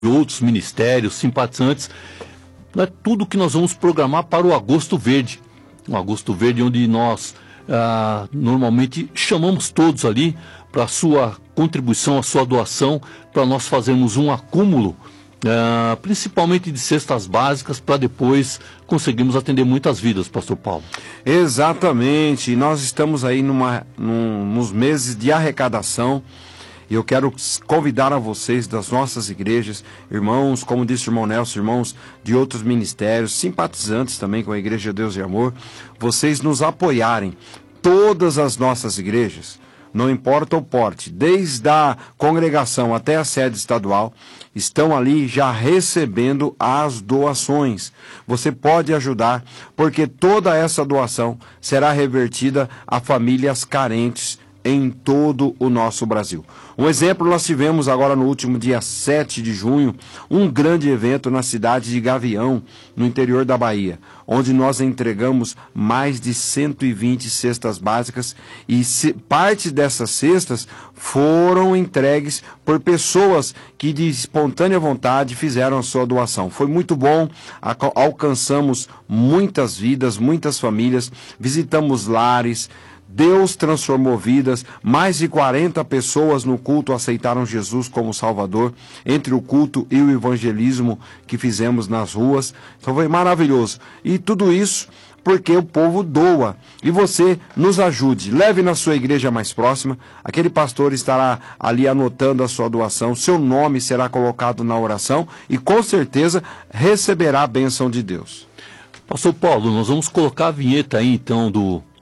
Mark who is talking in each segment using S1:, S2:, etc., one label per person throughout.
S1: outros ministérios, simpatizantes, é tudo que nós vamos programar para o Agosto Verde. O Agosto Verde, onde nós normalmente chamamos todos ali para a sua contribuição, a sua doação, para nós fazermos um acúmulo, principalmente de cestas básicas, para depois conseguirmos atender muitas vidas, pastor Paulo.
S2: Exatamente, nós estamos aí nos meses de arrecadação. E eu quero convidar a vocês das nossas igrejas, irmãos, como disse o irmão Nelson, irmãos de outros ministérios, simpatizantes também com a Igreja Deus e Amor, vocês nos apoiarem. Todas as nossas igrejas, não importa o porte, desde a congregação até a sede estadual, estão ali já recebendo as doações. Você pode ajudar, porque toda essa doação será revertida a famílias carentes em todo o nosso Brasil. Um exemplo, nós tivemos agora no último dia 7 de junho, um grande evento na cidade de Gavião, no interior da Bahia, onde nós entregamos mais de 120 cestas básicas e parte dessas cestas foram entregues por pessoas que de espontânea vontade fizeram a sua doação. Foi muito bom, alcançamos muitas vidas, muitas famílias, visitamos lares, Deus transformou vidas, mais de 40 pessoas no culto aceitaram Jesus como Salvador, entre o culto e o evangelismo que fizemos nas ruas. Então foi maravilhoso. E tudo isso porque o povo doa. E você nos ajude, leve na sua igreja mais próxima, aquele pastor estará ali anotando a sua doação, seu nome será colocado na oração e com certeza receberá a bênção de Deus.
S1: Pastor Paulo, nós vamos colocar a vinheta aí então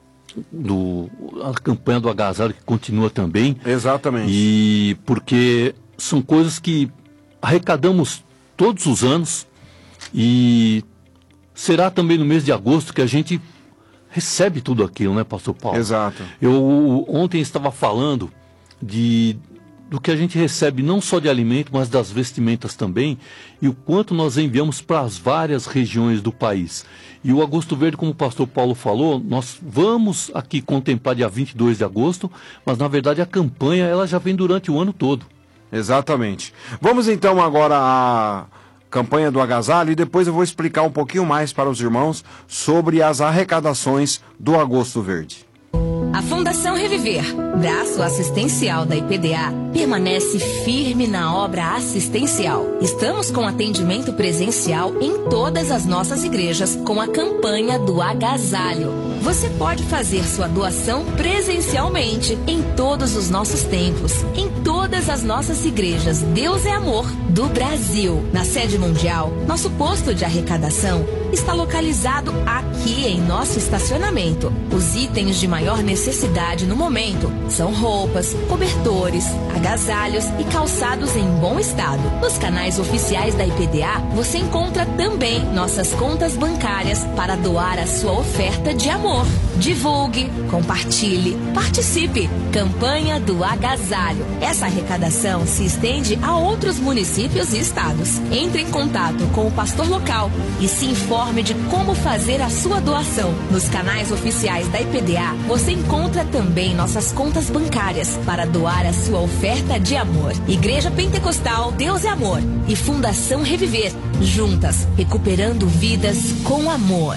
S1: a campanha do agasalho, que continua também.
S2: Exatamente.
S1: E porque são coisas que arrecadamos todos os anos e será também no mês de agosto que a gente recebe tudo aquilo, né, pastor Paulo?
S2: Exato.
S1: Eu ontem estava falando do que a gente recebe não só de alimento, mas das vestimentas também, e o quanto nós enviamos para as várias regiões do país. E o Agosto Verde, como o pastor Paulo falou, nós vamos aqui contemplar dia 22 de agosto, mas na verdade a campanha ela já vem durante o ano todo.
S2: Exatamente. Vamos então agora à campanha do agasalho e depois eu vou explicar um pouquinho mais para os irmãos sobre as arrecadações do Agosto Verde.
S3: A Fundação Reviver, braço assistencial da IPDA, permanece firme na obra assistencial. Estamos com atendimento presencial em todas as nossas igrejas com a campanha do agasalho. Você pode fazer sua doação presencialmente em todos os nossos templos, em todas as nossas igrejas Deus é Amor do Brasil. Na sede mundial, nosso posto de arrecadação está localizado aqui em nosso estacionamento. Os itens de maior necessidade no momento são roupas, cobertores, agasalhos e calçados em bom estado. Nos canais oficiais da IPDA, você encontra também nossas contas bancárias para doar a sua oferta de amor. Divulgue, compartilhe, participe. Campanha do agasalho. Essa arrecadação se estende a outros municípios e estados. Entre em contato com o pastor local e se informe de como fazer a sua doação. Nos canais oficiais da IPDA, você encontra também nossas contas bancárias para doar a sua oferta de amor. Igreja Pentecostal Deus é Amor e Fundação Reviver, juntas, recuperando vidas com amor.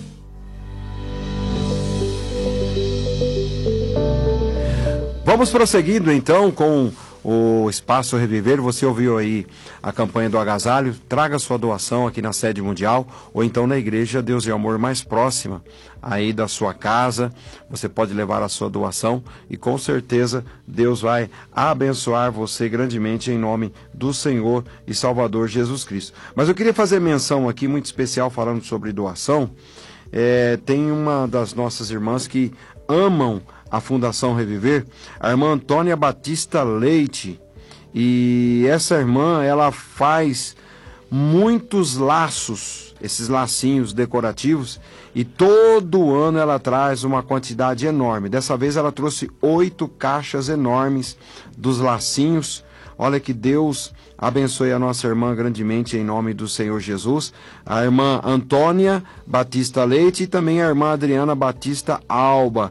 S2: Vamos prosseguindo então com o Espaço Reviver. Você ouviu aí a campanha do agasalho. Traga sua doação aqui na sede mundial ou então na igreja Deus e Amor mais próxima aí da sua casa. Você pode levar a sua doação e com certeza Deus vai abençoar você grandemente em nome do Senhor e Salvador Jesus Cristo. Mas eu queria fazer menção aqui muito especial falando sobre doação. Tem uma das nossas irmãs que amam a Fundação Reviver, a irmã Antônia Batista Leite, e essa irmã, ela faz muitos laços, esses lacinhos decorativos, e todo ano ela traz uma quantidade enorme. Dessa vez ela trouxe 8 caixas enormes dos lacinhos. Olha que Deus abençoe a nossa irmã grandemente em nome do Senhor Jesus. A irmã Antônia Batista Leite e também a irmã Adriana Batista Alba.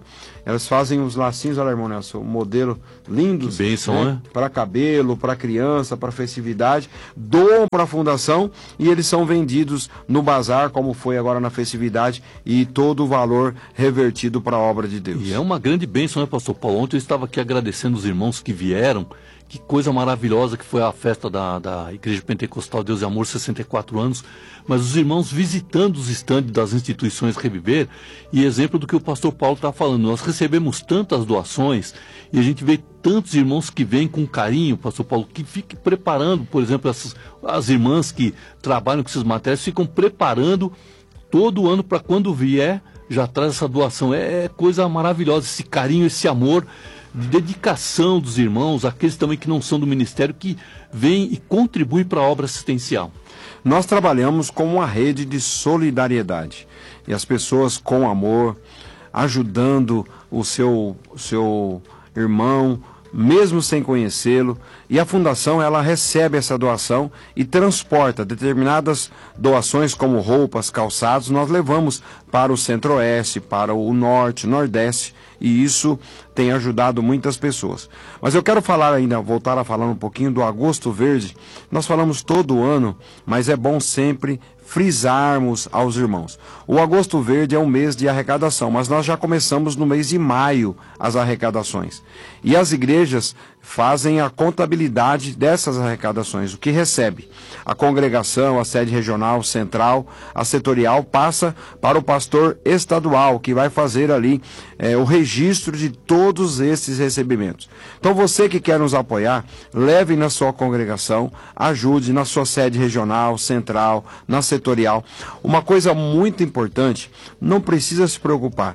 S2: Elas fazem os lacinhos, olha, irmão Nelson, modelo lindos.
S1: Que bênção, né?
S2: Para cabelo, para criança, para festividade. Doam para a fundação e eles são vendidos no bazar, como foi agora na festividade, e todo o valor revertido para a obra de Deus.
S1: E é uma grande bênção, né, pastor Paulo? Ontem eu estava aqui agradecendo os irmãos que vieram. Que coisa maravilhosa que foi a festa da Igreja Pentecostal Deus e Amor, 64 anos. Mas os irmãos visitando os estandes das instituições Reviver, e exemplo do que o pastor Paulo está falando. Nós recebemos tantas doações e a gente vê tantos irmãos que vêm com carinho, pastor Paulo, que fiquem preparando, por exemplo, as irmãs que trabalham com esses materiais, ficam preparando todo ano para quando vier, já traz essa doação. É coisa maravilhosa, esse carinho, esse amor, de dedicação dos irmãos, aqueles também que não são do ministério, que vêm e contribuem para a obra assistencial.
S2: Nós trabalhamos com uma rede de solidariedade. E as pessoas com amor, ajudando o seu irmão, mesmo sem conhecê-lo. E a fundação, ela recebe essa doação e transporta determinadas doações, como roupas, calçados, nós levamos para o Centro-Oeste, para o Norte, Nordeste, e isso tem ajudado muitas pessoas. Mas eu quero falar ainda, voltar a falar um pouquinho do Agosto Verde. Nós falamos todo ano, mas é bom sempre frisarmos aos irmãos. O Agosto Verde é um mês de arrecadação, mas nós já começamos no mês de maio as arrecadações. E as igrejas fazem a contabilidade dessas arrecadações, o que recebe. A congregação, a sede regional, central, a setorial, passa para o pastor estadual, que vai fazer ali o registro de todos esses recebimentos. Então você que quer nos apoiar, leve na sua congregação, ajude na sua sede regional, central, na setorial. Uma coisa muito importante, não precisa se preocupar.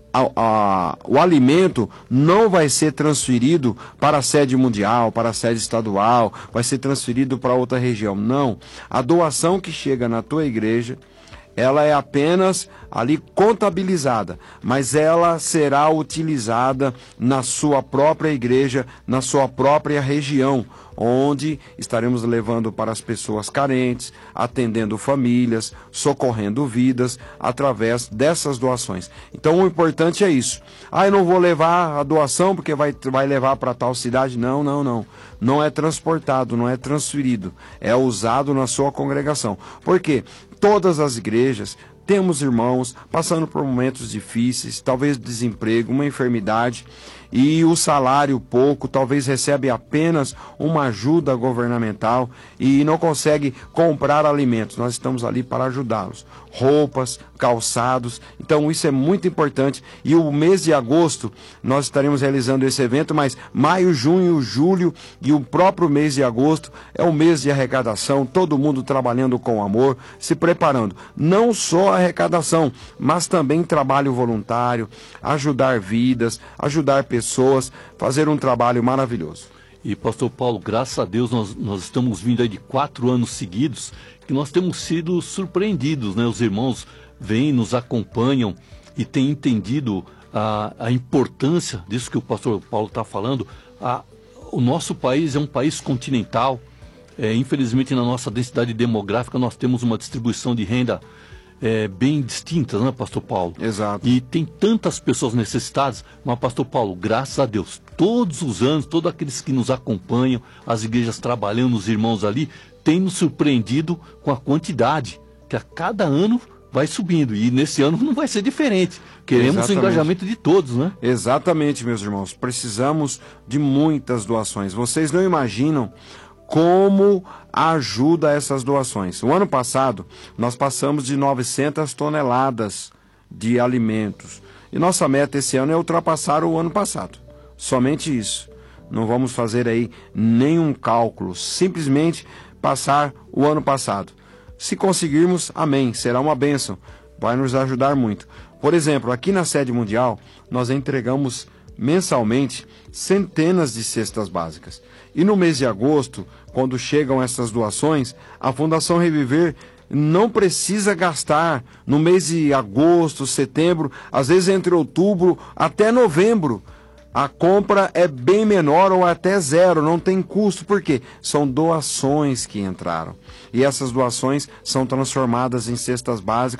S2: O alimento não vai ser transferido para a sede mundial, para a sede estadual, vai ser transferido para outra região. Não. A doação que chega na tua igreja, ela é apenas ali contabilizada, mas ela será utilizada na sua própria igreja, na sua própria região, onde estaremos levando para as pessoas carentes, atendendo famílias, socorrendo vidas, através dessas doações. Então o importante é isso. Eu não vou levar a doação porque vai levar para tal cidade. Não. Não é transportado, não é transferido. É usado na sua congregação. Por quê? Todas as igrejas temos irmãos passando por momentos difíceis, talvez desemprego, uma enfermidade, e o salário pouco, talvez recebe apenas uma ajuda governamental e não consegue comprar alimentos. Nós estamos ali para ajudá-los. Roupas, calçados, então isso é muito importante. E o mês de agosto nós estaremos realizando esse evento, mas maio, junho, julho e o próprio mês de agosto é o mês de arrecadação, todo mundo trabalhando com amor, se preparando. Não só arrecadação, mas também trabalho voluntário, ajudar vidas, ajudar pessoas, fazer um trabalho maravilhoso.
S1: E pastor Paulo, graças a Deus nós estamos vindo aí de 4 anos seguidos, que nós temos sido surpreendidos, né? Os irmãos vêm, nos acompanham e têm entendido a importância disso que o pastor Paulo está falando. O nosso país é um país continental, infelizmente na nossa densidade demográfica nós temos uma distribuição de renda bem distintas, né, pastor Paulo?
S2: Exato.
S1: E tem tantas pessoas necessitadas, mas, pastor Paulo, graças a Deus, todos os anos, todos aqueles que nos acompanham, as igrejas trabalhando, os irmãos ali, têm nos surpreendido com a quantidade, que a cada ano vai subindo. E nesse ano não vai ser diferente. Queremos Exatamente. O engajamento de todos, né?
S2: Exatamente, meus irmãos. Precisamos de muitas doações. Vocês não imaginam como ajuda essas doações. O ano passado, nós passamos de 900 toneladas de alimentos. E nossa meta esse ano é ultrapassar o ano passado. Somente isso. Não vamos fazer aí nenhum cálculo. Simplesmente passar o ano passado. Se conseguirmos, amém. Será uma bênção. Vai nos ajudar muito. Por exemplo, aqui na sede mundial, nós entregamos mensalmente centenas de cestas básicas. E no mês de agosto, quando chegam essas doações, a Fundação Reviver não precisa gastar no mês de agosto, setembro, às vezes entre outubro até novembro. A compra é bem menor ou até zero, não tem custo, porque são doações que entraram. E essas doações são transformadas em cestas básicas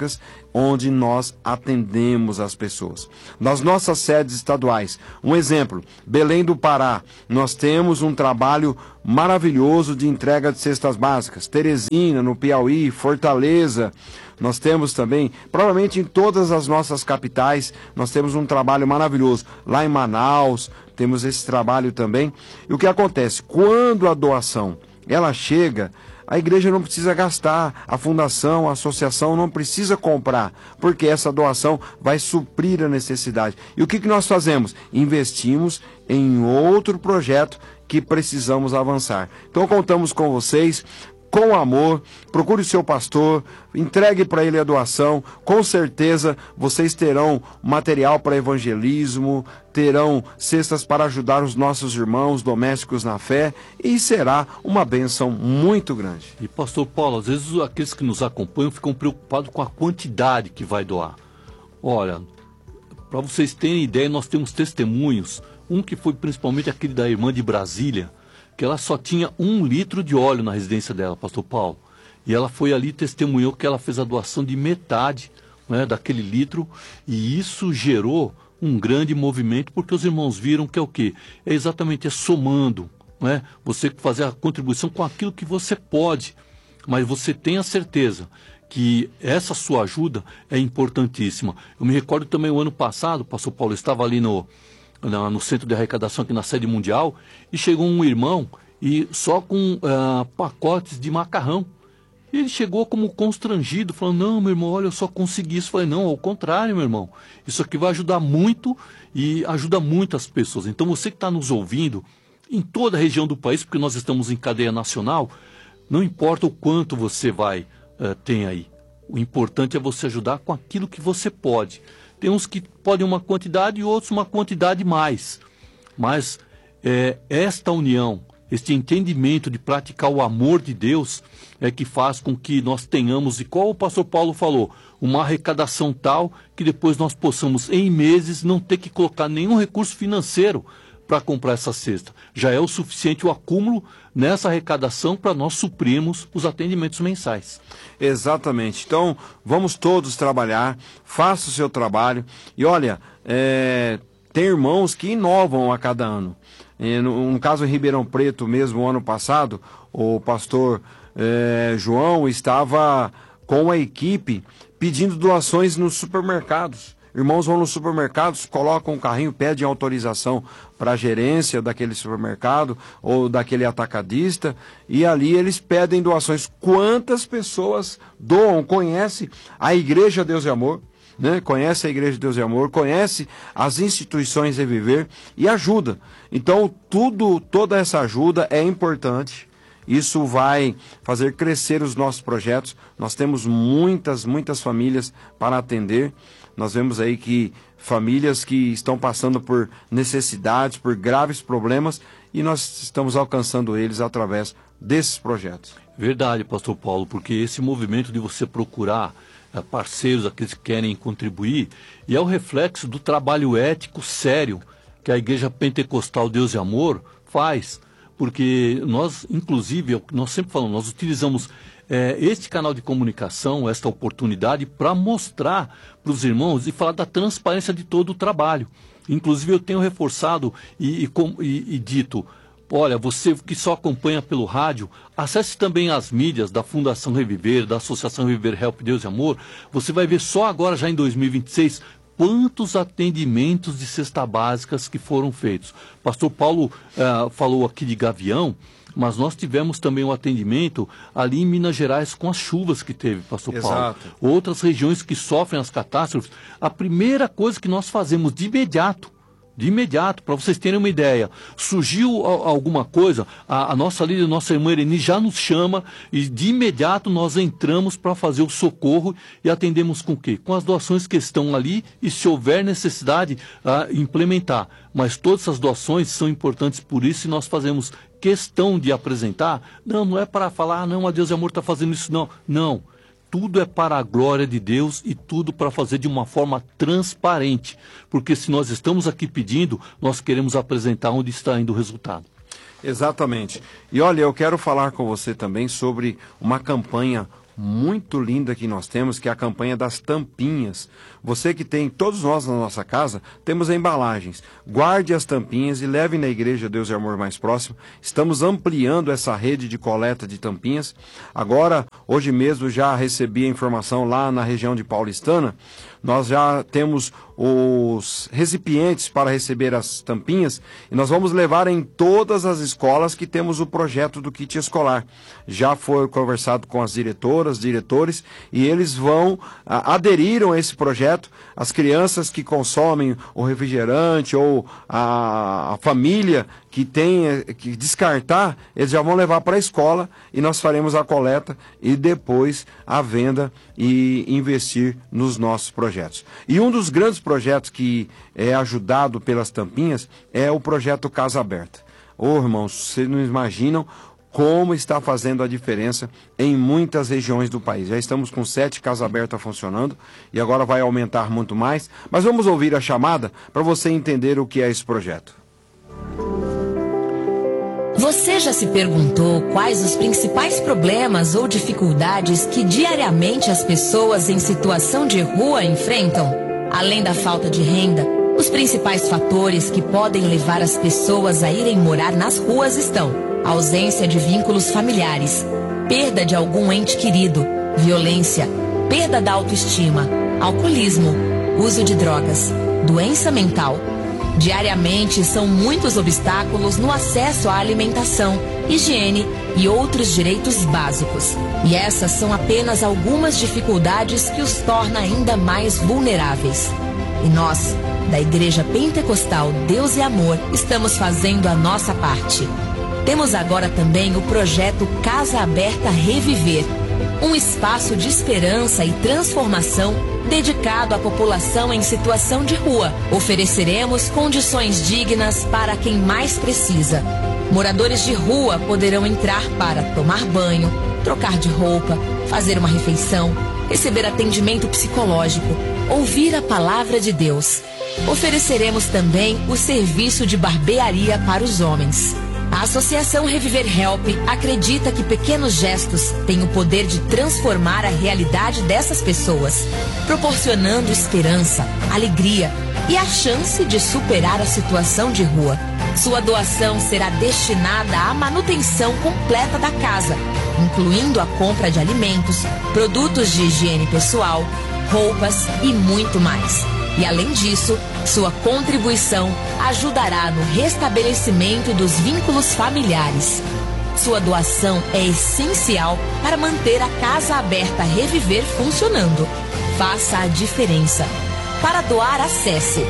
S2: onde nós atendemos as pessoas. Nas nossas sedes estaduais, um exemplo, Belém do Pará, nós temos um trabalho maravilhoso de entrega de cestas básicas. Teresina, no Piauí, Fortaleza, nós temos também, provavelmente em todas as nossas capitais, nós temos um trabalho maravilhoso. Lá em Manaus, temos esse trabalho também. E o que acontece? Quando a doação, ela chega, a igreja não precisa gastar, a fundação, a associação não precisa comprar, porque essa doação vai suprir a necessidade. E o que nós fazemos? Investimos em outro projeto que precisamos avançar. Então contamos com vocês, com amor, procure o seu pastor, entregue para ele a doação, com certeza vocês terão material para evangelismo, terão cestas para ajudar os nossos irmãos domésticos na fé e será uma bênção muito grande.
S1: E pastor Paulo, às vezes aqueles que nos acompanham ficam preocupados com a quantidade que vai doar. Olha, para vocês terem ideia, nós temos testemunhos, um que foi principalmente aquele da irmã de Brasília, que ela só tinha 1 litro de óleo na residência dela, pastor Paulo. E ela foi ali e testemunhou que ela fez a doação de metade, né, daquele litro, e isso gerou um grande movimento, porque os irmãos viram que é o quê? É exatamente somando, né? Você fazer a contribuição com aquilo que você pode, mas você tem a certeza que essa sua ajuda é importantíssima. Eu me recordo também o ano passado, pastor Paulo, estava ali no centro de arrecadação aqui na sede mundial, e chegou um irmão e só com pacotes de macarrão. E ele chegou como constrangido, falando, não, meu irmão, olha, eu só consegui isso. Eu falei, não, ao contrário, meu irmão, isso aqui vai ajudar muito e ajuda muito as pessoas. Então você que está nos ouvindo, em toda a região do país, porque nós estamos em cadeia nacional, não importa o quanto você vai ter aí, o importante é você ajudar com aquilo que você pode. Tem uns que podem uma quantidade e outros uma quantidade mais. Mas esta união, este entendimento de praticar o amor de Deus é que faz com que nós tenhamos, e qual o pastor Paulo falou, uma arrecadação tal que depois nós possamos, em meses, não ter que colocar nenhum recurso financeiro para comprar essa cesta. Já é o suficiente o acúmulo nessa arrecadação para nós suprirmos os atendimentos mensais.
S2: Exatamente. Então, vamos todos trabalhar, faça o seu trabalho. E olha, tem irmãos que inovam a cada ano. No caso em Ribeirão Preto mesmo, ano passado, o pastor João estava com a equipe pedindo doações nos supermercados. Irmãos vão nos supermercados, colocam um carrinho, pedem autorização para a gerência daquele supermercado ou daquele atacadista, e ali eles pedem doações. Quantas pessoas doam? Conhece a Igreja Deus e Amor, né? Conhece a Igreja Deus e Amor, conhece as instituições Reviver e ajuda. Então toda essa ajuda é importante. Isso vai fazer crescer os nossos projetos. Nós temos muitas famílias para atender. Nós vemos aí que famílias que estão passando por necessidades, por graves problemas, e nós estamos alcançando eles através desses projetos.
S1: Verdade, pastor Paulo, porque esse movimento de você procurar parceiros, aqueles que querem contribuir, e é o reflexo do trabalho ético sério que a Igreja Pentecostal Deus e Amor faz. Porque nós, inclusive, nós sempre falamos, nós utilizamos este canal de comunicação, esta oportunidade, para mostrar para os irmãos e falar da transparência de todo o trabalho. Inclusive, eu tenho reforçado e dito, olha, você que só acompanha pelo rádio, acesse também as mídias da Fundação Reviver, da Associação Reviver Help Deus e Amor. Você vai ver só agora, já em 2026, quantos atendimentos de cesta básicas que foram feitos. Pastor Paulo falou aqui de Gavião, mas nós tivemos também um atendimento ali em Minas Gerais com as chuvas que teve, pastor Paulo. Outras regiões que sofrem as catástrofes. A primeira coisa que nós fazemos de imediato, para vocês terem uma ideia, surgiu alguma coisa, a nossa líder, a nossa irmã Irene já nos chama e de imediato nós entramos para fazer o socorro e atendemos com o quê? Com as doações que estão ali e, se houver necessidade, implementar. Mas todas essas doações são importantes, por isso nós fazemos questão de apresentar. Não é para falar, não, a Deus e Amor está fazendo isso, não. Tudo é para a glória de Deus e tudo para fazer de uma forma transparente. Porque se nós estamos aqui pedindo, nós queremos apresentar onde está indo o resultado.
S2: Exatamente. E olha, eu quero falar com você também sobre uma campanha muito linda que nós temos, que é a campanha das tampinhas. Você que tem, todos nós na nossa casa, temos embalagens. Guarde as tampinhas e leve na igreja Deus e Amor mais próximo. Estamos ampliando essa rede de coleta de tampinhas. Agora, hoje mesmo, já recebi a informação lá na região de Paulistana. Nós já temos os recipientes para receber as tampinhas e nós vamos levar em todas as escolas que temos o projeto do kit escolar. Já foi conversado com as diretoras, diretores, e eles aderiram a esse projeto. As crianças que consomem o refrigerante ou a família que tem que descartar, eles já vão levar para a escola e nós faremos a coleta e depois a venda e investir nos nossos projetos. E um dos grandes projetos que é ajudado pelas tampinhas é o projeto Casa Aberta. Irmãos, vocês não imaginam como está fazendo a diferença em muitas regiões do país. Já estamos com 7 Casa Aberta funcionando e agora vai aumentar muito mais. Mas vamos ouvir a chamada para você entender o que é esse projeto.
S3: Você já se perguntou quais os principais problemas ou dificuldades que diariamente as pessoas em situação de rua enfrentam? Além da falta de renda, os principais fatores que podem levar as pessoas a irem morar nas ruas estão: ausência de vínculos familiares, perda de algum ente querido, violência, perda da autoestima, alcoolismo, uso de drogas, doença mental. Diariamente são muitos obstáculos no acesso à alimentação, higiene e outros direitos básicos. E essas são apenas algumas dificuldades que os tornam ainda mais vulneráveis. E nós, da Igreja Pentecostal Deus e Amor, estamos fazendo a nossa parte. Temos agora também o projeto Casa Aberta Reviver, um espaço de esperança e transformação dedicado à população em situação de rua. Ofereceremos condições dignas para quem mais precisa. Moradores de rua poderão entrar para tomar banho, trocar de roupa, fazer uma refeição, receber atendimento psicológico, ouvir a palavra de Deus. Ofereceremos também o serviço de barbearia para os homens. A Associação Reviver Help acredita que pequenos gestos têm o poder de transformar a realidade dessas pessoas, proporcionando esperança, alegria e a chance de superar a situação de rua. Sua doação será destinada à manutenção completa da casa, incluindo a compra de alimentos, produtos de higiene pessoal, roupas e muito mais. E além disso, sua contribuição ajudará no restabelecimento dos vínculos familiares. Sua doação é essencial para manter a Casa Aberta Reviver funcionando. Faça a diferença. Para doar, acesse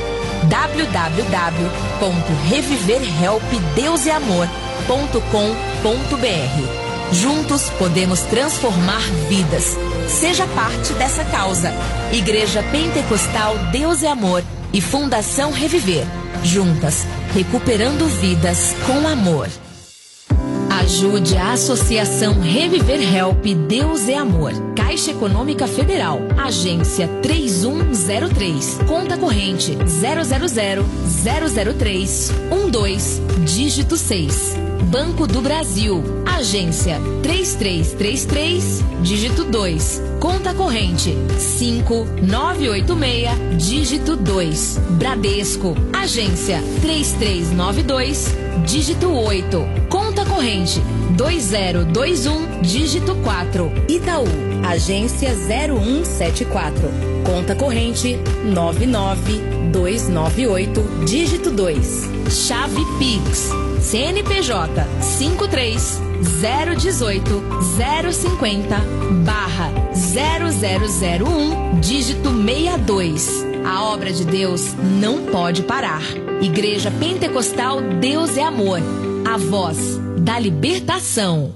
S3: www.reviverhelpdeuseamor.com.br. Juntos podemos transformar vidas. Seja parte dessa causa. Igreja Pentecostal Deus e Amor e Fundação Reviver. Juntas, recuperando vidas com amor. Ajude a Associação Reviver Help Deus e Amor. Caixa Econômica Federal. Agência 3103. Conta corrente 000-003-12, dígito 6. Banco do Brasil. Agência 3333, dígito 2. Conta corrente 5986, dígito 2. Bradesco. Agência 3392, dígito 8. Conta corrente 2021, dígito 4. Itaú. Agência 0174. Conta corrente 99298, dígito 2. Chave Pix. CNPJ 53-018-050-0001, dígito 62. A obra de Deus não pode parar. Igreja Pentecostal Deus é Amor. A voz da libertação.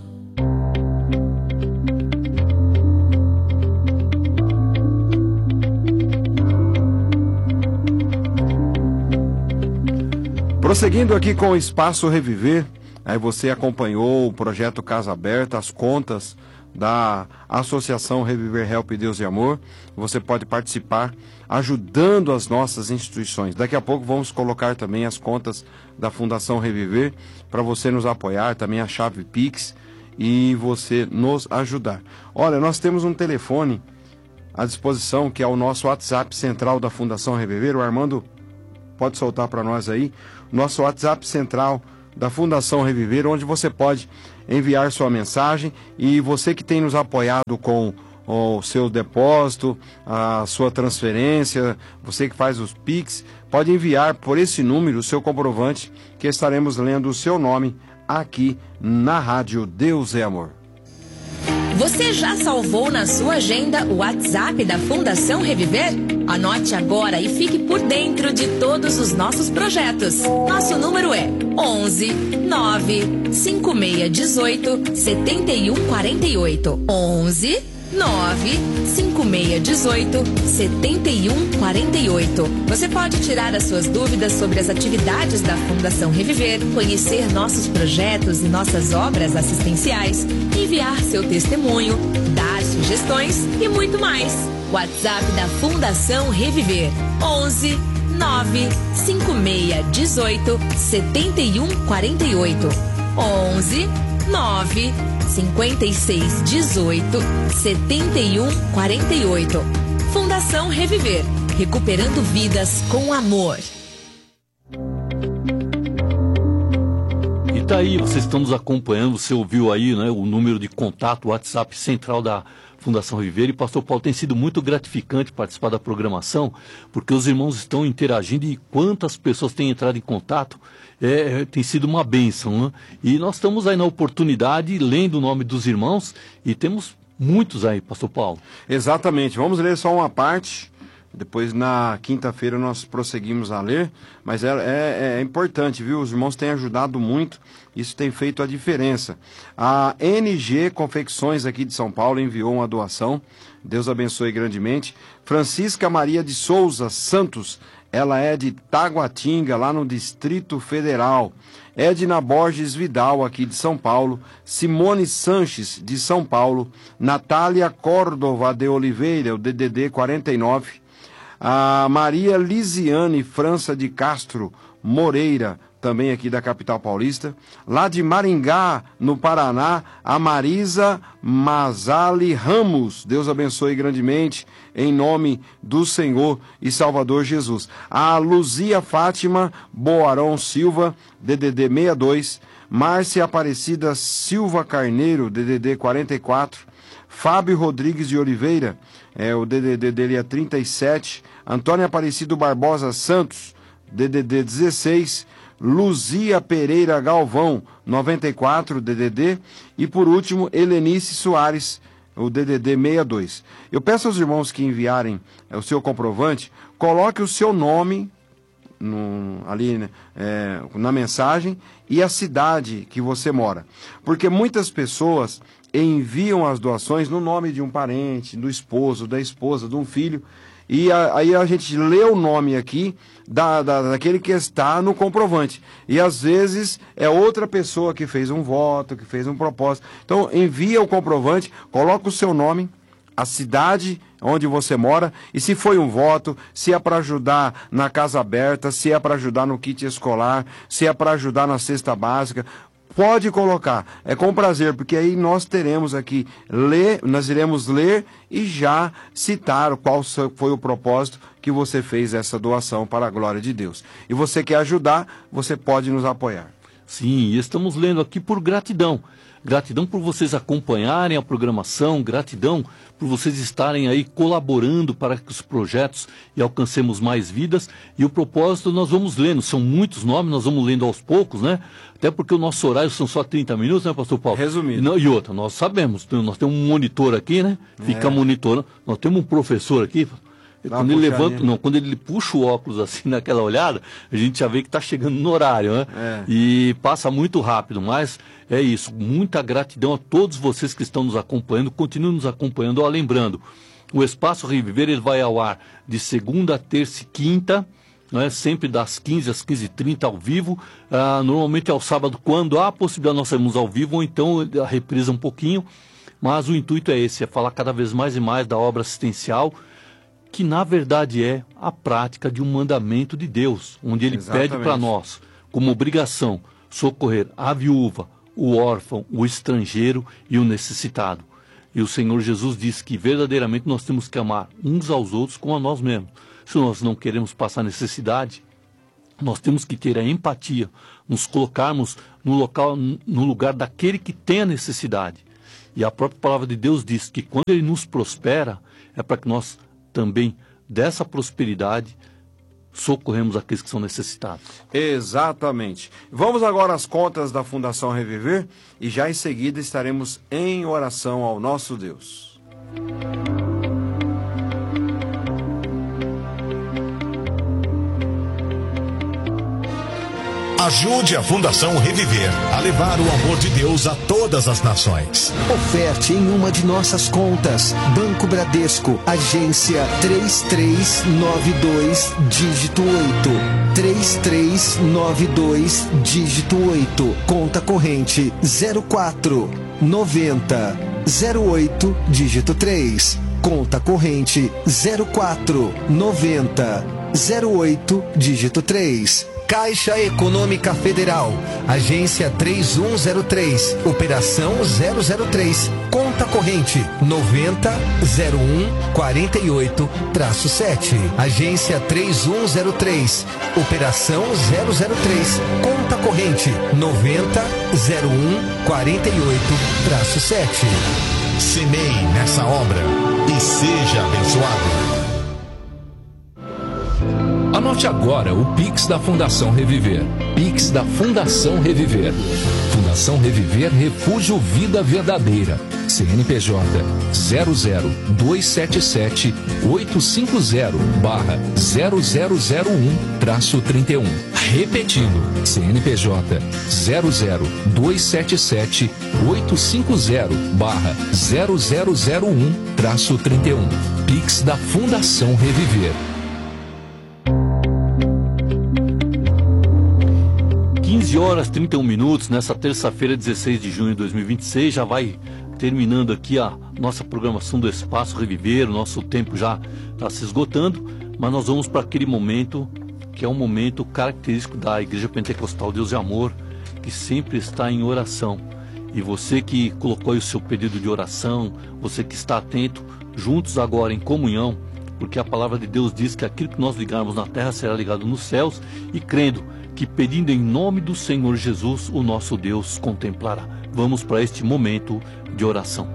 S2: Prosseguindo aqui com o Espaço Reviver, aí você acompanhou o projeto Casa Aberta, as contas da Associação Reviver Help Deus e Amor. Você pode participar ajudando as nossas instituições. Daqui a pouco vamos colocar também as contas da Fundação Reviver para você nos apoiar, também a chave Pix. e você nos ajudar. Olha, nós temos um telefone à disposição, que é o nosso WhatsApp central da Fundação Reviver. O Armando pode soltar para nós aí. Nosso WhatsApp central da Fundação Reviver, onde você pode enviar sua mensagem, e você que tem nos apoiado com o seu depósito, a sua transferência, você que faz os Pix, pode enviar por esse número o seu comprovante, que estaremos lendo o seu nome aqui na Rádio Deus é Amor.
S3: Você já salvou na sua agenda o WhatsApp da Fundação Reviver? Anote agora e fique por dentro de todos os nossos projetos. Nosso número é 11 9 5618 7148. 11 9 5618 7148. Você pode tirar as suas dúvidas sobre as atividades da Fundação Reviver, conhecer nossos projetos e nossas obras assistenciais, enviar seu testemunho, dar sugestões e muito mais. WhatsApp da Fundação Reviver: 11 9 5618 7148. 11 9 5618 7148. Fundação Reviver, recuperando vidas com amor.
S1: E tá aí, vocês estão nos acompanhando, você ouviu aí, né, o número de contato, o WhatsApp central da Fundação Reviver. E Pastor Paulo, tem sido muito gratificante participar da programação, porque os irmãos estão interagindo e quantas pessoas têm entrado em contato, tem sido uma bênção, né? E nós estamos aí na oportunidade, lendo o nome dos irmãos, e temos muitos aí, Pastor Paulo.
S2: Exatamente, vamos ler só uma parte, depois na quinta-feira nós prosseguimos a ler, mas é importante, viu? Os irmãos têm ajudado muito, isso tem feito a diferença. A NG Confecções aqui de São Paulo enviou uma doação, Deus abençoe grandemente. Francisca Maria de Souza Santos, ela é de Taguatinga, lá no Distrito Federal. Edna Borges Vidal, aqui de São Paulo. Simone Sanches, de São Paulo. Natália Córdova de Oliveira, o DDD 49. A Maria Lisiane França de Castro Moreira, também aqui da capital paulista. Lá de Maringá, no Paraná, a Marisa Mazali Ramos. Deus abençoe grandemente, em nome do Senhor e Salvador Jesus. A Luzia Fátima Boarão Silva, DDD 62. Márcia Aparecida Silva Carneiro, DDD 44. Fábio Rodrigues de Oliveira, o DDD dele é 37. Antônia Aparecido Barbosa Santos, DDD 16. Luzia Pereira Galvão, 94, DDD. E por último, Helenice Soares, o DDD 62. Eu peço aos irmãos que enviarem o seu comprovante, coloque o seu nome ali, né, na mensagem, e a cidade que você mora. Porque muitas pessoas enviam as doações no nome de um parente, do esposo, da esposa, de um filho, e aí a gente lê o nome aqui daquele que está no comprovante. E às vezes é outra pessoa que fez um voto, que fez um propósito. Então envia o comprovante, coloca o seu nome, a cidade onde você mora, e se foi um voto, se é para ajudar na casa aberta, se é para ajudar no kit escolar, se é para ajudar na cesta básica. Pode colocar, é com prazer, porque aí nós teremos aqui, nós iremos ler e já citar qual foi o propósito que você fez essa doação para a glória de Deus. E você quer ajudar, você pode nos apoiar.
S1: Sim, estamos lendo aqui por gratidão. Gratidão por vocês acompanharem a programação, gratidão por vocês estarem aí colaborando para que os projetos e alcancemos mais vidas. E o propósito nós vamos lendo, são muitos nomes, nós vamos lendo aos poucos, né? Até porque o nosso horário são só 30 minutos, né, Pastor Paulo?
S2: Resumido.
S1: E outra, nós sabemos, nós temos um monitor aqui, né? Fica monitorando. Nós temos um professor aqui. Quando ele puxa o óculos assim naquela olhada, a gente já vê que está chegando no horário, né? E passa muito rápido, mas é isso. Muita gratidão a todos vocês que estão nos acompanhando, continuem nos acompanhando. Ó, lembrando, o Espaço Reviver ele vai ao ar de segunda, terça e quinta, né? Sempre das 15 às 15h30 ao vivo. Normalmente ao sábado, quando há a possibilidade nós saímos ao vivo, ou então a reprisa um pouquinho. Mas o intuito é esse, é falar cada vez mais e mais da obra assistencial, que na verdade é a prática de um mandamento de Deus, onde ele pede para nós, como obrigação, socorrer a viúva, o órfão, o estrangeiro e o necessitado. E o Senhor Jesus disse que verdadeiramente nós temos que amar uns aos outros como a nós mesmos. Se nós não queremos passar necessidade, nós temos que ter a empatia, nos colocarmos no lugar daquele que tem a necessidade. E a própria palavra de Deus diz que quando Ele nos prospera, é para que nós também, dessa prosperidade, socorremos aqueles que são necessitados.
S2: Exatamente. Vamos agora às contas da Fundação Reviver e já em seguida estaremos em oração ao nosso Deus.
S4: Ajude a Fundação Reviver a levar o amor de Deus a todas as nações.
S5: Oferte em uma de nossas contas. Banco Bradesco, agência 3392, dígito 8. 3392, dígito 8. Conta corrente 04 90 08, dígito 3. Conta corrente 04 90 08, dígito 3. Caixa Econômica Federal, agência 3103, operação 003, conta corrente 900148-7, agência 3103, operação 003, conta corrente 900148-7.
S4: Semeie nessa obra e seja abençoado.
S6: Anote agora o Pix da Fundação Reviver. Pix da Fundação Reviver. Fundação Reviver Refúgio Vida Verdadeira. CNPJ 00277-850-0001-31. Repetindo, CNPJ 00277-850-0001-31. Pix da Fundação Reviver.
S1: 15 horas 31 minutos, nessa terça-feira, 16 de junho de 2026, já vai terminando aqui a nossa programação do Espaço Reviver, o nosso tempo já está se esgotando, mas nós vamos para aquele momento que é um momento característico da Igreja Pentecostal Deus e Amor, que sempre está em oração. E você que colocou aí o seu pedido de oração, você que está atento, juntos agora em comunhão, porque a palavra de Deus diz que aquilo que nós ligarmos na terra será ligado nos céus, e crendo que pedindo em nome do Senhor Jesus, o nosso Deus contemplará. Vamos para este momento de oração.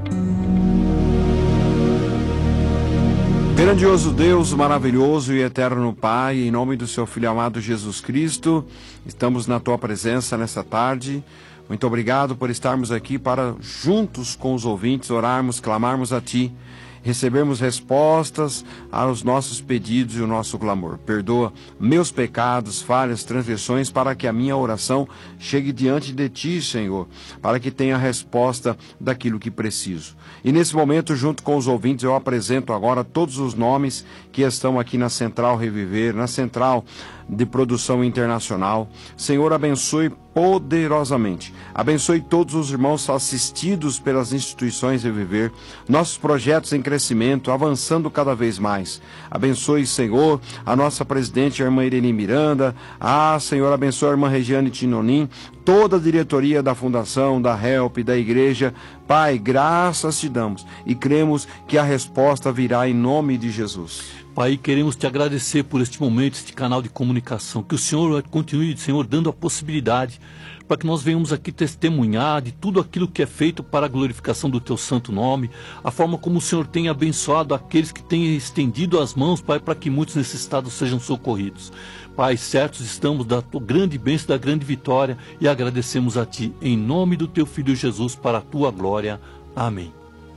S2: Grandioso Deus, maravilhoso e eterno Pai, em nome do seu Filho amado Jesus Cristo, estamos na tua presença nessa tarde. Muito obrigado por estarmos aqui para, juntos com os ouvintes, orarmos, clamarmos a Ti, recebermos respostas aos nossos pedidos e o nosso clamor. Perdoa meus pecados, falhas, transgressões, para que a minha oração chegue diante de Ti, Senhor, para que tenha a resposta daquilo que preciso. E nesse momento, junto com os ouvintes, eu apresento agora todos os nomes que estão aqui na Central Reviver, na Central de Produção Internacional. Senhor, abençoe poderosamente. Abençoe todos os irmãos assistidos pelas instituições Reviver, nossos projetos em crescimento, avançando cada vez mais. Abençoe, Senhor, a nossa presidente, a irmã Irene Miranda. Senhor, abençoe a irmã Regiane Tinonim, toda a diretoria da Fundação, da HELP, da Igreja. Pai, graças te damos e cremos que a resposta virá em nome de Jesus.
S1: Pai, queremos te agradecer por este momento, este canal de comunicação, que o Senhor continue, Senhor, dando a possibilidade para que nós venhamos aqui testemunhar de tudo aquilo que é feito para a glorificação do teu santo nome, a forma como o Senhor tem abençoado aqueles que têm estendido as mãos, Pai, para que muitos necessitados sejam socorridos. Pai, certos estamos da tua grande bênção, da grande vitória, e agradecemos a Ti, em nome do Teu Filho Jesus, para a Tua glória. Amém.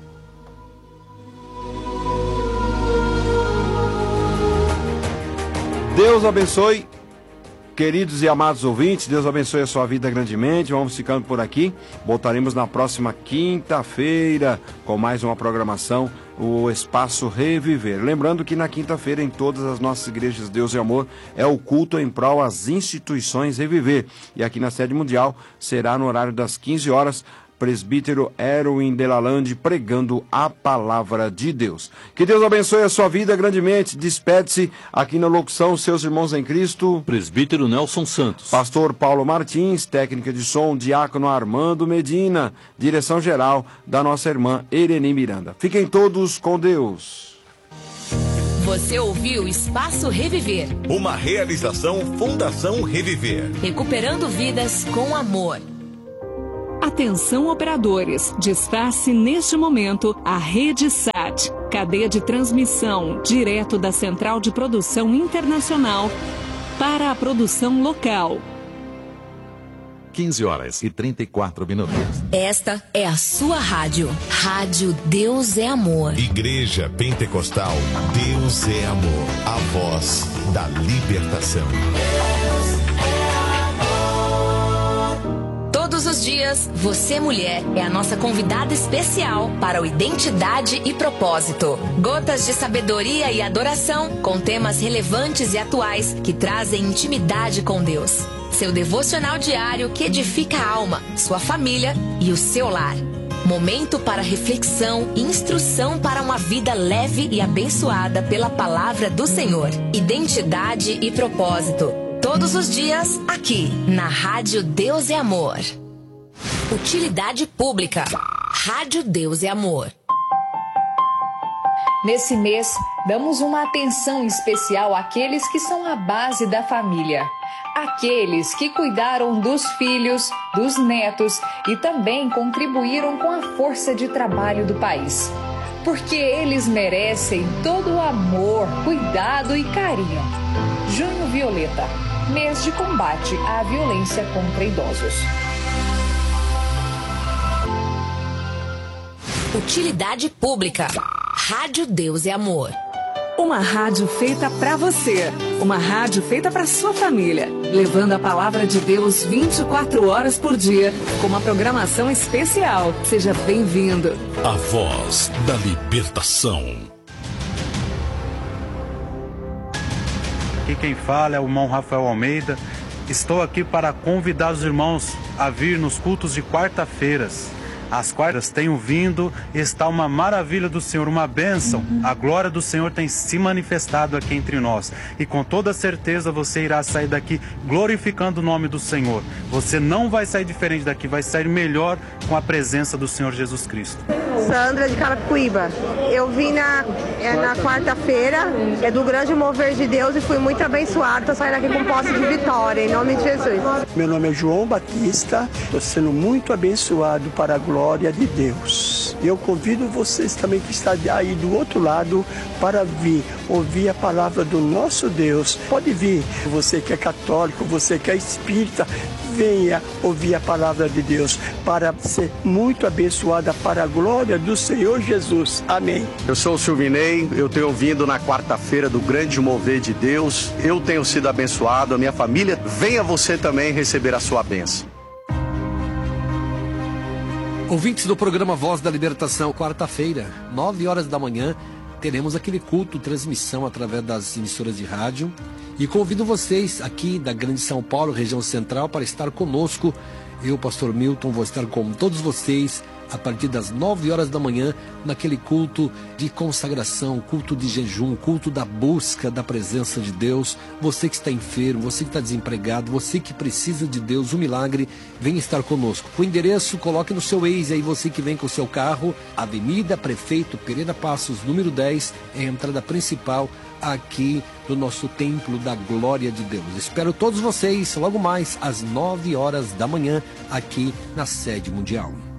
S2: Deus abençoe, queridos e amados ouvintes, Deus abençoe a sua vida grandemente. Vamos ficando por aqui, voltaremos na próxima quinta-feira com mais uma programação, o Espaço Reviver. Lembrando que na quinta-feira, em todas as nossas igrejas Deus e Amor, é o culto em prol às instituições Reviver. E aqui na sede mundial será no horário das 15 horas, presbítero Erwin Delalande, pregando a palavra de Deus. Que Deus abençoe a sua vida grandemente. Despede-se aqui na locução, seus irmãos em Cristo.
S1: Presbítero Nelson Santos.
S2: Pastor Paulo Martins, técnica de som, diácono Armando Medina, direção geral da nossa irmã Ereni Miranda. Fiquem todos com Deus.
S3: Você ouviu Espaço Reviver.
S4: Uma realização Fundação Reviver.
S3: Recuperando vidas com amor.
S7: Atenção operadores, despace neste momento a Rede SAT, cadeia de transmissão direto da Central de Produção Internacional para a produção local.
S8: 15h34.
S3: Esta é a sua rádio. Rádio Deus é Amor.
S4: Igreja Pentecostal Deus é Amor. A voz da libertação.
S3: Todos os dias, você, mulher, é a nossa convidada especial para o Identidade e Propósito. Gotas de sabedoria e adoração com temas relevantes e atuais que trazem intimidade com Deus. Seu devocional diário que edifica a alma, sua família e o seu lar. Momento para reflexão e instrução para uma vida leve e abençoada pela palavra do Senhor. Identidade e Propósito. Todos os dias, aqui, na Rádio Deus é Amor. Utilidade Pública. Rádio Deus é Amor.
S9: Nesse mês, damos uma atenção especial àqueles que são a base da família. Aqueles que cuidaram dos filhos, dos netos e também contribuíram com a força de trabalho do país. Porque eles merecem todo o amor, cuidado e carinho. Junho Violeta, mês de combate à violência contra idosos.
S3: Utilidade Pública. Rádio Deus é Amor.
S7: Uma rádio feita para você. Uma rádio feita para sua família. Levando a palavra de Deus 24 horas por dia. Com uma programação especial. Seja bem-vindo.
S4: A voz da libertação.
S10: Aqui quem fala é o irmão Rafael Almeida. Estou aqui para convidar os irmãos a vir nos cultos de quarta-feiras. As quartas tenho vindo, está uma maravilha do Senhor, uma bênção. A glória do Senhor tem se manifestado aqui entre nós. E com toda certeza você irá sair daqui glorificando o nome do Senhor. Você não vai sair diferente daqui, vai sair melhor com a presença do Senhor Jesus Cristo.
S11: Sandra de Carapicuíba. Eu vim na quarta-feira, é do grande mover de Deus e fui muito abençoado. Estou saindo aqui com posse de vitória, em nome de Jesus.
S12: Meu nome é João Batista, estou sendo muito abençoado para a glória de Deus. Eu convido vocês também que estão aí do outro lado para vir ouvir a palavra do nosso Deus. Pode vir, você que é católico, você que é espírita, venha ouvir a palavra de Deus para ser muito abençoada para a glória do Senhor Jesus. Amém.
S13: Eu sou o Silvinei, eu tenho vindo na quarta-feira do grande mover de Deus. Eu tenho sido abençoado, a minha família. Venha você também receber a sua bênção.
S14: Ouvintes do programa Voz da Libertação, quarta-feira, 9h da manhã, teremos aquele culto, transmissão através das emissoras de rádio. E convido vocês aqui da Grande São Paulo, região central, para estar conosco. Eu, pastor Milton, vou estar com todos vocês a partir das 9h da manhã, naquele culto de consagração, culto de jejum, culto da busca da presença de Deus. Você que está enfermo, você que está desempregado, você que precisa de Deus, um milagre, vem estar conosco. O endereço, coloque no seu Waze aí, você que vem com o seu carro, Avenida Prefeito Pereira Passos, número 10, é a entrada principal aqui do nosso Templo da Glória de Deus. Espero todos vocês logo mais às 9h da manhã, aqui na sede mundial.